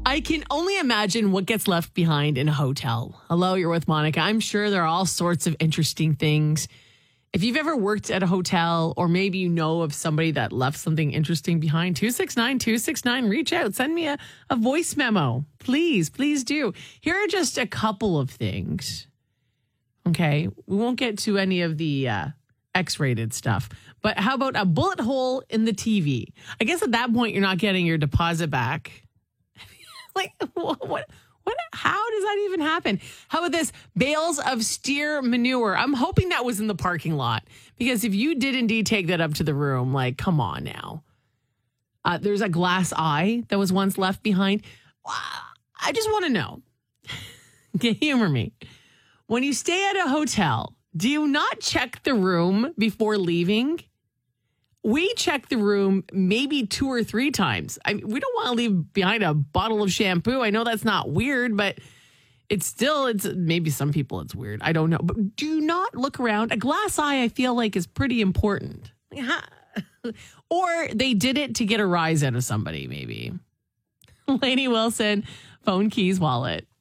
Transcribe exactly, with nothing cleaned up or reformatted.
I can only imagine what gets left behind in a hotel. Hello, you're with Monica. I'm sure there are all sorts of interesting things. If you've ever worked at a hotel, or maybe you know of somebody that left something interesting behind, two six nine, two six nine, reach out. Send me a, a voice memo. Please, please do. Here are just a couple of things. Okay, we won't get to any of the uh, X-rated stuff. But how about a bullet hole in the T V? I guess at that point, you're not getting your deposit back. Like, what, what, how does that even happen? How about this? Bales of steer manure. I'm hoping that was in the parking lot, because if you did indeed take that up to the room, like, come on now. Uh, there's a glass eye that was once left behind. I just want to know. Humor me. When you stay at a hotel, do you not check the room before leaving? We check the room maybe two or three times. I mean, we don't want to leave behind a bottle of shampoo. I know that's not weird, but it's still, it's maybe some people it's weird. I don't know. But do not look around. A glass eye, I feel like, is pretty important. Or they did it to get a rise out of somebody, maybe. Lainey Wilson, phone, keys, wallet.